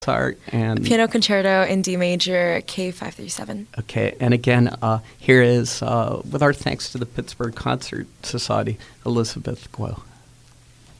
Mozart and Piano Concerto in D major, K537. Okay, and again, here is, with our thanks to the Pittsburgh Concert Society, Elizabeth Guo.